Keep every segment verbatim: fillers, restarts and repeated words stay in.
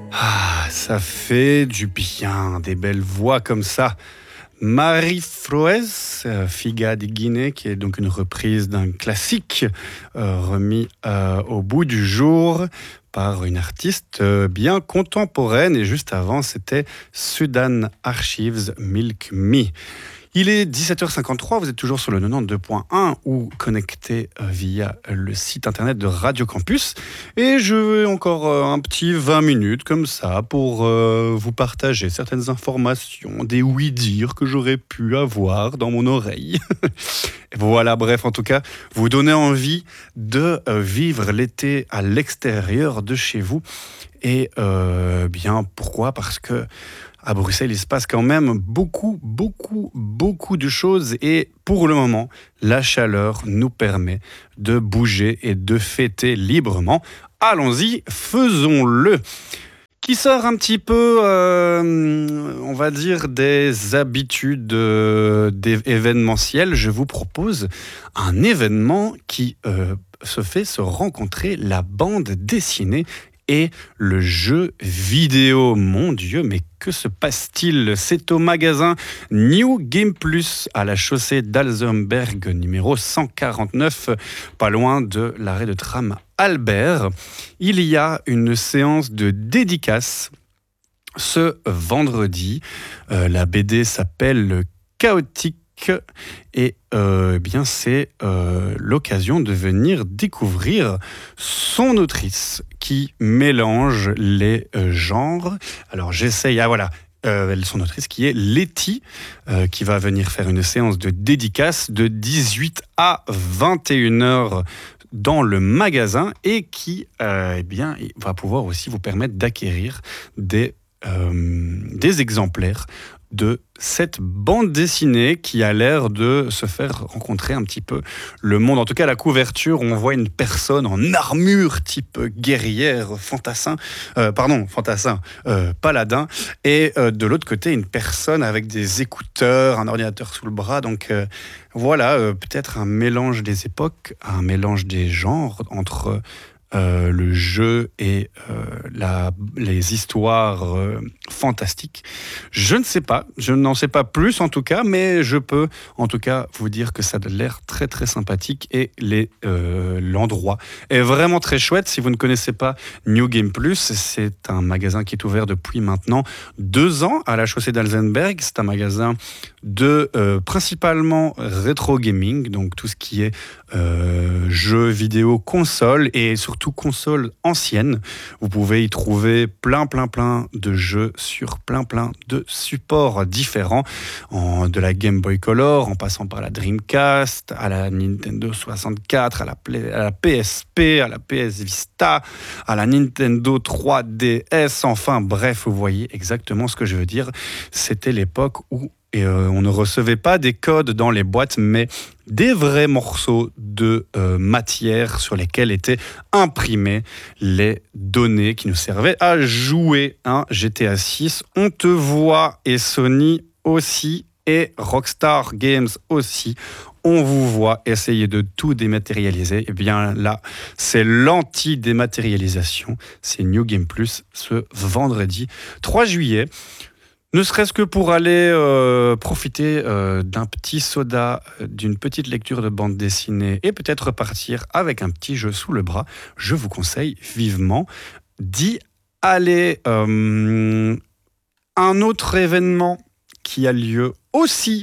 Ah, ça fait du bien, des belles voix comme ça. Marie Froès, euh, Figa di Guinée, qui est donc une reprise d'un classique euh, remis euh, au bout du jour par une artiste euh, bien contemporaine. Et juste avant, c'était Sudan Archives Milk Me. Il est dix-sept heures cinquante-trois, vous êtes toujours sur le quatre-vingt-douze point un ou connecté euh, via le site internet de Radio Campus. Et je vais encore euh, un petit vingt minutes comme ça pour euh, vous partager certaines informations, des oui-dire que j'aurais pu avoir dans mon oreille. Et voilà, bref, en tout cas, vous donner envie de euh, vivre l'été à l'extérieur de chez vous. Et euh, bien, pourquoi ? Parce que à Bruxelles, il se passe quand même beaucoup, beaucoup, beaucoup de choses. Et pour le moment, la chaleur nous permet de bouger et de fêter librement. Allons-y, faisons-le. Qui sort un petit peu, euh, on va dire, des habitudes euh, des événementielles, je vous propose un événement qui euh, se fait se rencontrer la bande dessinée et le jeu vidéo. Mon Dieu, mais que se passe-t-il ? C'est au magasin New Game Plus, à la chaussée d'Alzenberg, numéro cent quarante-neuf, pas loin de l'arrêt de tram Albert. Il y a une séance de dédicace ce vendredi. Euh, la B D s'appelle Chaotique. Et euh, eh bien c'est euh, l'occasion de venir découvrir son autrice qui mélange les euh, genres. Alors j'essaye, ah voilà, euh, son autrice qui est Letty, euh, qui va venir faire une séance de dédicace de dix-huit à vingt et une heures dans le magasin et qui euh, eh bien, va pouvoir aussi vous permettre d'acquérir des, euh, des exemplaires de cette bande dessinée qui a l'air de se faire rencontrer un petit peu le monde. En tout cas, la couverture, on voit une personne en armure type guerrière, fantassin, euh, pardon, fantassin, euh, paladin, et euh, de l'autre côté, une personne avec des écouteurs, un ordinateur sous le bras. Donc euh, voilà, euh, peut-être un mélange des époques, un mélange des genres entre Euh, le jeu et euh, la, les histoires euh, fantastiques. Je ne sais pas, je n'en sais pas plus en tout cas, mais je peux en tout cas vous dire que ça a l'air très très sympathique et les, euh, l'endroit est vraiment très chouette. Si vous ne connaissez pas New Game Plus, c'est un magasin qui est ouvert depuis maintenant deux ans à la chaussée d'Alzenberg. C'est un magasin de euh, principalement rétro gaming, donc tout ce qui est euh, jeux vidéo, console et surtout console ancienne. Vous pouvez y trouver plein plein plein de jeux sur plein plein de supports différents, en, de la Game Boy Color en passant par la Dreamcast, à la Nintendo soixante-quatre, à la, Play, à la P S P, à la P S Vita, à la Nintendo trois D S, enfin bref, vous voyez exactement ce que je veux dire. C'était l'époque où Et euh, on ne recevait pas des codes dans les boîtes, mais des vrais morceaux de euh, matière sur lesquels étaient imprimées les données qui nous servaient à jouer. Hein, G T A six, on te voit, et Sony aussi, et Rockstar Games aussi. On vous voit essayer de tout dématérialiser. Et bien là, c'est l'anti-dématérialisation. C'est New Game Plus ce vendredi trois juillet. Ne serait-ce que pour aller euh, profiter euh, d'un petit soda, d'une petite lecture de bande dessinée et peut-être repartir avec un petit jeu sous le bras, je vous conseille vivement d'y aller. Euh, un autre événement qui a lieu aussi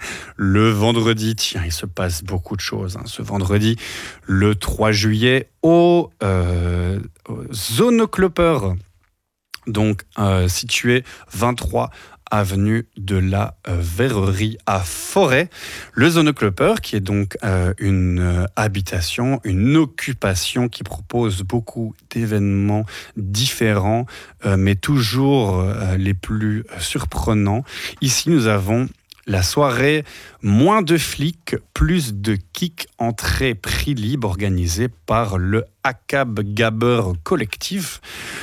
le vendredi, tiens, il se passe beaucoup de choses hein, ce vendredi, le trois juillet, au, euh, au Zonoclopper. Donc, euh, situé vingt-trois avenue de la euh, Verrerie à Forêt. Le Zonoclopper, qui est donc euh, une euh, habitation, une occupation qui propose beaucoup d'événements différents, euh, mais toujours euh, les plus surprenants. Ici, nous avons la soirée moins de flics, plus de kick, entrée prix libre, organisée par le A C A B Gabber Collectif.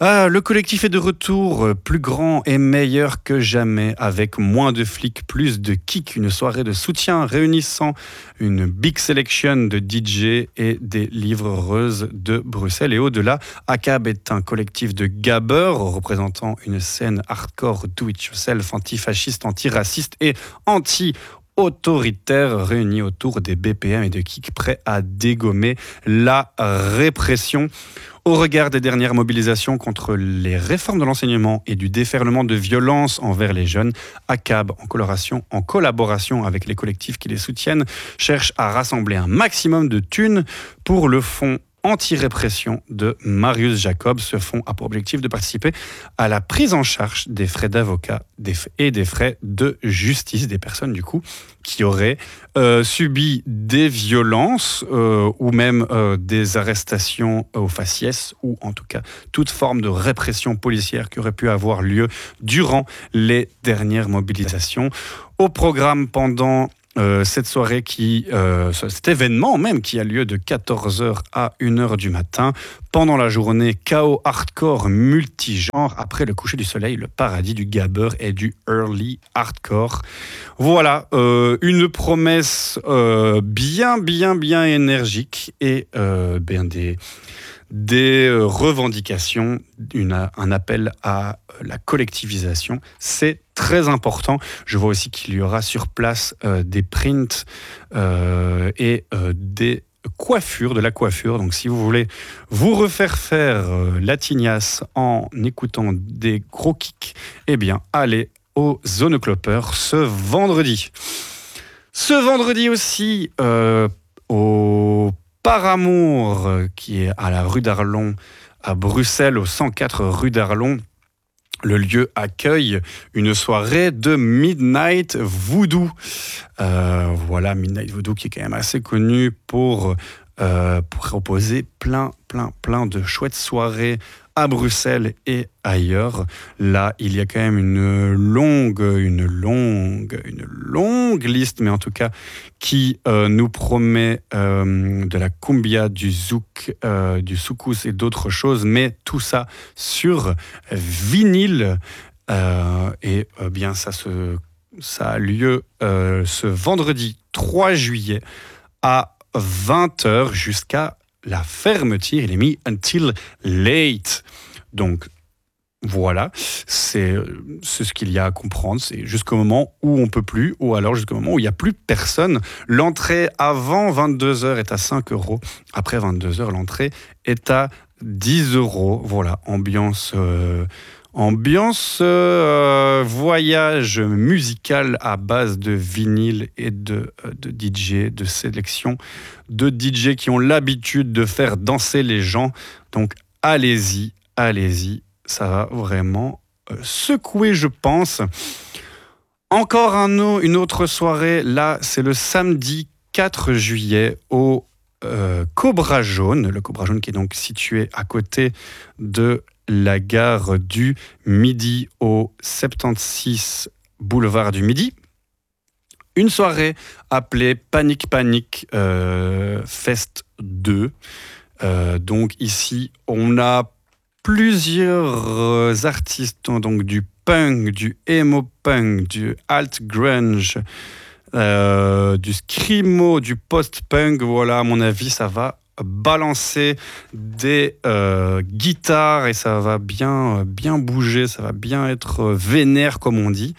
Ah, le collectif est de retour, euh, plus grand et meilleur que jamais, avec moins de flics, plus de kick, une soirée de soutien réunissant une big selection de D J et des livreuses de Bruxelles et au-delà. A C A B est un collectif de gabbers représentant une scène hardcore do-it-yourself, antifasciste, antiraciste et anti autoritaires réunis autour des B P M et de kick prêts à dégommer la répression. Au regard des dernières mobilisations contre les réformes de l'enseignement et du déferlement de violence envers les jeunes, A C A B, en collaboration, en collaboration avec les collectifs qui les soutiennent, cherche à rassembler un maximum de thunes pour le fonds anti-répression de Marius Jacob. Ce fonds a pour objectif de participer à la prise en charge des frais d'avocat et des frais de justice des personnes du coup qui auraient euh, subi des violences euh, ou même euh, des arrestations au faciès ou en tout cas toute forme de répression policière qui aurait pu avoir lieu durant les dernières mobilisations. Au programme pendant Euh, cette soirée qui, euh, cet événement même qui a lieu de quatorze heures à une heure du matin. Pendant la journée, chaos hardcore multigenre. Après le coucher du soleil, le paradis du gabber et du early hardcore. Voilà, euh, une promesse euh, bien, bien, bien énergique et euh, bien des... des revendications, une, un appel à la collectivisation. C'est très important. Je vois aussi qu'il y aura sur place euh, des prints euh, et euh, des coiffures, de la coiffure. Donc si vous voulez vous refaire faire euh, la tignasse en écoutant des gros kicks, eh bien allez au Zone Clopper ce vendredi. Ce vendredi aussi, euh, au Par Amour, qui est à la rue d'Arlon, à Bruxelles, au cent quatre rue d'Arlon. Le lieu accueille une soirée de Midnight Voodoo. Euh, voilà, Midnight Voodoo qui est quand même assez connu pour, euh, pour proposer plein, plein, plein de chouettes soirées à Bruxelles et ailleurs. Là, il y a quand même une longue, une longue, une longue liste, mais en tout cas, qui euh, nous promet euh, de la cumbia, du zouk, euh, du soukous et d'autres choses, mais tout ça sur vinyle. Euh, et euh, bien, ça, se, ça a lieu euh, ce vendredi trois juillet à vingt heures jusqu'à la fermeture. Il est mis until late. Donc, voilà, c'est, c'est ce qu'il y a à comprendre. C'est jusqu'au moment où on ne peut plus, ou alors jusqu'au moment où il n'y a plus personne. L'entrée avant vingt-deux heures est à cinq euros. Après vingt-deux heures, l'entrée est à dix euros. Voilà, ambiance... Euh, Ambiance euh, voyage musical à base de vinyle et de, de D J, de sélection de D J qui ont l'habitude de faire danser les gens. Donc allez-y, allez-y, ça va vraiment euh, secouer, je pense. Encore un, une autre soirée, là c'est le samedi quatre juillet au euh, Cobra Jaune. Le Cobra Jaune qui est donc situé à côté de la gare du Midi au soixante-seize boulevard du Midi. Une soirée appelée Panic Panic euh, Fest deux. Euh, donc ici, on a plusieurs artistes, donc du punk, du emo punk, du alt grunge, euh, du screamo, du post-punk. Voilà, à mon avis, ça va balancer des euh, guitares et ça va bien, bien bouger, ça va bien être vénère comme on dit.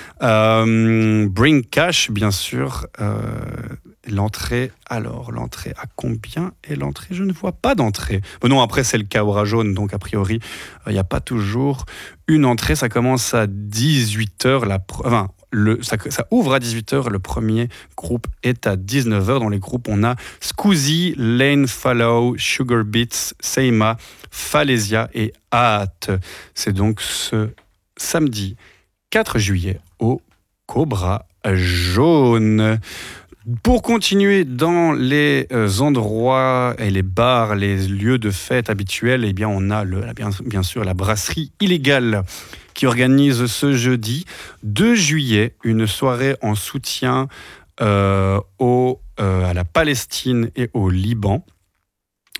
Euh, Bring Cash, bien sûr. Euh, l'entrée, alors l'entrée à combien est l'entrée? Je ne vois pas d'entrée. Bon, non, après c'est le Cobra Jaune, donc a priori il n'y a pas toujours une entrée. Ça commence à dix-huit heures. La pro- enfin, Le, ça, ça ouvre à dix-huit heures, le premier groupe est à dix-neuf heures. Dans les groupes, on a Scoozy, Lane Fallow, Sugar Beats, Seima, Falesia et Aat. C'est donc ce samedi quatre juillet au Cobra Jaune. Pour continuer dans les endroits et les bars, les lieux de fête habituels, eh bien on a le, bien, bien sûr la brasserie illégale qui organise ce jeudi deux juillet une soirée en soutien euh, au, euh, à la Palestine et au Liban.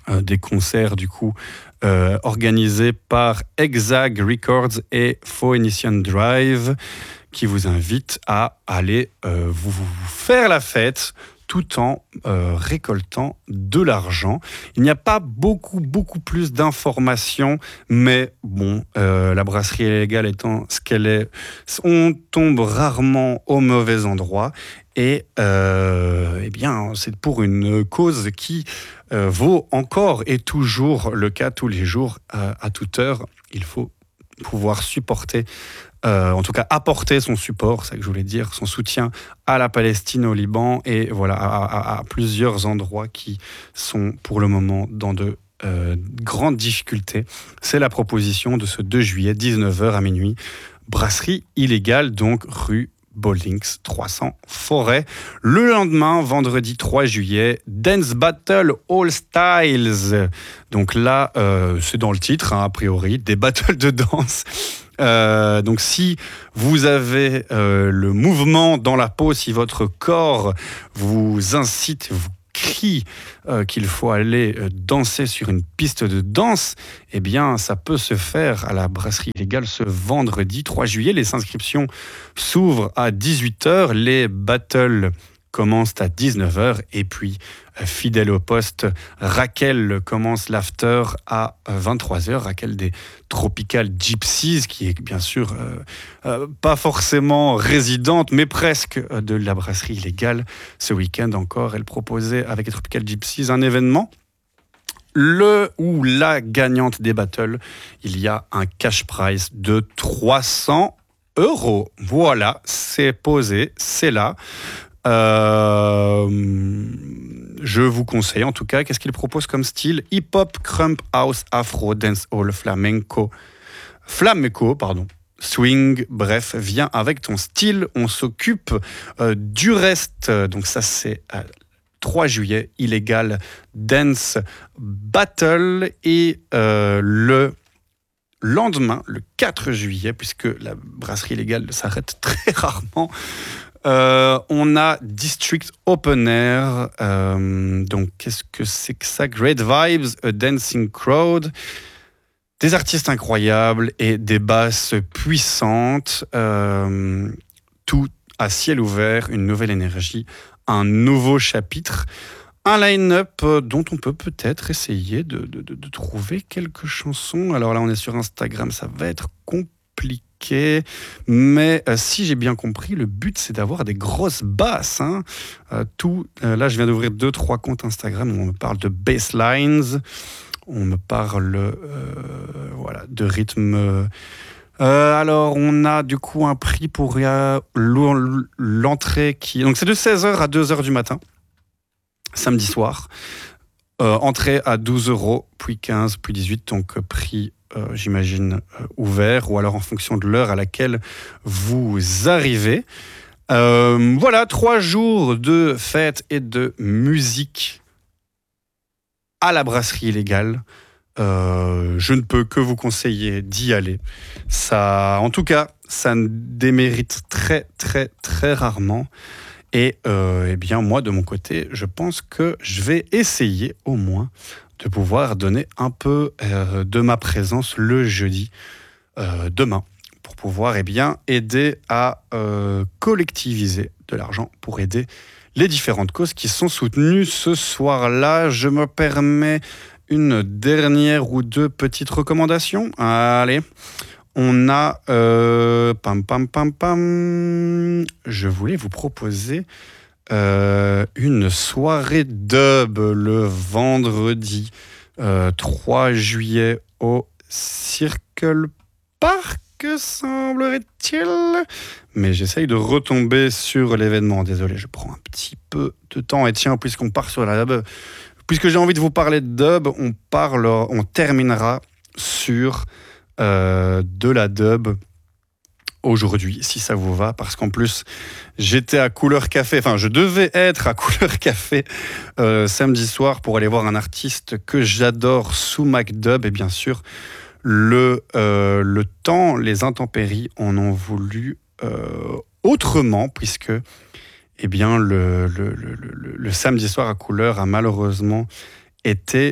euh, des concerts du coup euh, organisés par Exag Records et Phoenician Drive, qui vous invitent à aller euh, vous, vous faire la fête tout en euh, récoltant de l'argent. Il n'y a pas beaucoup, beaucoup plus d'informations, mais bon, euh, la brasserie illégale étant ce qu'elle est, on tombe rarement au mauvais endroit. Et euh, eh bien, c'est pour une cause qui euh, vaut encore et toujours le cas tous les jours, euh, à toute heure. Il faut pouvoir supporter Euh, en tout cas apporter son support, c'est ça que je voulais dire, son soutien à la Palestine, au Liban, et voilà, à, à, à plusieurs endroits qui sont pour le moment dans de euh, grandes difficultés. C'est la proposition de ce deux juillet, dix-neuf heures à minuit, brasserie illégale, donc rue Boldings trois cents Forêt. Le lendemain, vendredi trois juillet, Dance Battle All Styles. Donc là, euh, c'est dans le titre, hein, a priori, des battles de danse. Euh, donc si vous avez euh, le mouvement dans la peau, si votre corps vous incite, vous crie euh, qu'il faut aller euh, danser sur une piste de danse, eh bien ça peut se faire à la brasserie illégale ce vendredi trois juillet. Les inscriptions s'ouvrent à dix-huit heures, les battles commence à dix-neuf heures et puis euh, fidèle au poste, Raquel commence l'after à euh, vingt-trois heures. Raquel des Tropical Gypsies, qui est bien sûr euh, euh, pas forcément résidente, mais presque euh, de la brasserie illégale. Ce week-end encore, elle proposait avec les Tropical Gypsies un événement. Le ou la gagnante des battles, il y a un cash prize de trois cents euros. Voilà, c'est posé, c'est là. Euh, je vous conseille en tout cas, qu'est-ce qu'il propose comme style? Hip-hop, crump, house, afro, dancehall, flamenco, flamenco, pardon, swing, bref, viens avec ton style, on s'occupe euh, du reste. Donc ça c'est euh, trois juillet, illégal dance battle, et euh, le lendemain, le quatre juillet, puisque la brasserie illégale s'arrête très rarement, Euh, on a District Open Air. Euh, donc, qu'est-ce que c'est que ça? Great Vibes, a Dancing Crowd. Des artistes incroyables et des basses puissantes. Euh, tout à ciel ouvert, une nouvelle énergie, un nouveau chapitre. Un line-up dont on peut peut-être essayer de, de, de, de trouver quelques chansons. Alors là, on est sur Instagram, ça va être compliqué. Mais euh, si j'ai bien compris, le but c'est d'avoir des grosses basses. Hein. Euh, tout, euh, là, je viens d'ouvrir deux, trois comptes Instagram où on me parle de basslines, on me parle euh, voilà, de rythme. Euh, alors, on a du coup un prix pour euh, l'entrée qui. Donc, c'est de seize heures à deux heures du matin, samedi soir. Euh, entrée à douze euros, puis quinze, puis dix-huit, donc prix. Euh, j'imagine, euh, ouvert, ou alors en fonction de l'heure à laquelle vous arrivez. Euh, voilà, trois jours de fête et de musique à la brasserie illégale. Euh, je ne peux que vous conseiller d'y aller. Ça, en tout cas, ça ne démérite très, très, très rarement. Et euh, eh bien, moi, de mon côté, je pense que je vais essayer au moins de pouvoir donner un peu euh, de ma présence le jeudi, euh, demain, pour pouvoir eh bien, aider à euh, collectiviser de l'argent pour aider les différentes causes qui sont soutenues ce soir-là. Je me permets une dernière ou deux petites recommandations. Allez, on a... Euh, pam, pam, pam, pam. Je voulais vous proposer... Euh, une soirée dub le vendredi euh, trois juillet au Circle Park, semblerait-il. Mais j'essaye de retomber sur l'événement. Désolé, je prends un petit peu de temps. Et tiens, puisqu'on part sur la dub, puisque j'ai envie de vous parler de dub, on, parle, on terminera sur euh, de la dub aujourd'hui, si ça vous va, parce qu'en plus, j'étais à Couleur Café, enfin, je devais être à Couleur Café euh, samedi soir pour aller voir un artiste que j'adore, sous MacDub, et bien sûr, le, euh, le temps, les intempéries en ont voulu euh, autrement, puisque eh bien, le, le, le, le, le samedi soir à Couleur a malheureusement été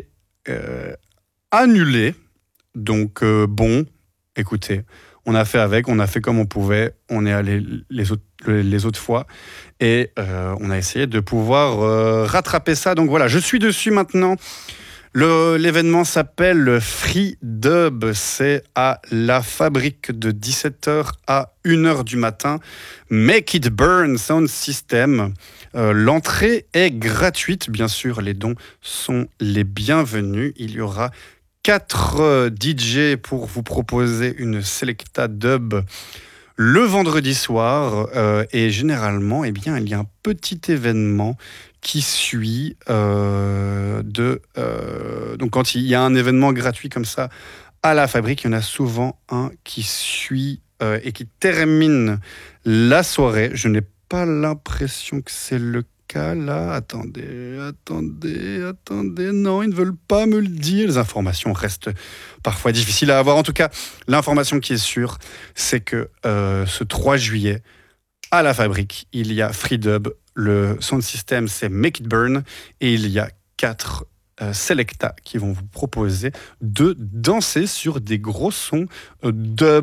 euh, annulé. Donc euh, bon, écoutez, on a fait avec, on a fait comme on pouvait, on est allé les autres, les autres fois et euh, on a essayé de pouvoir euh, rattraper ça. Donc voilà, je suis dessus maintenant. Le, l'événement s'appelle Free Dub, c'est à la Fabrique de dix-sept heures à une heure du matin. Make It Burn Sound System. Euh, l'entrée est gratuite, bien sûr, les dons sont les bienvenus. Il y aura quatre euh, D J pour vous proposer une Selecta Dub le vendredi soir euh, et généralement, eh bien, il y a un petit événement qui suit euh, de... Euh, donc quand il y a un événement gratuit comme ça à la Fabrique, il y en a souvent un qui suit euh, et qui termine la soirée. Je n'ai pas l'impression que c'est le cas là. Attendez, attendez, attendez. Non, ils ne veulent pas me le dire. Les informations restent parfois difficiles à avoir. En tout cas, l'information qui est sûre, c'est que euh, ce trois juillet, à la Fabrique, il y a Free Dub. Le sound system, c'est Make It Burn. Et il y a quatre euh, Selecta qui vont vous proposer de danser sur des gros sons euh, dub.